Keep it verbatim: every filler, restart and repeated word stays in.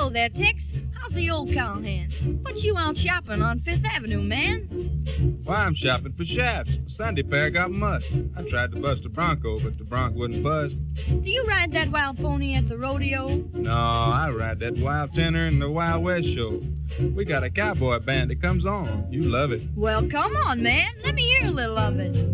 Hello there, Tex. How's the old cowhand? What you out shopping on Fifth Avenue, man? Why, I'm shopping for shafts. Sunday pair got mussed. I tried to bust a bronco, but the bronc wouldn't bust. Do you ride that wild pony at the rodeo? No, I ride that wild tenor in the Wild West show. We got a cowboy band that comes on. You love it. Well, come on, man. Let me hear a little of it.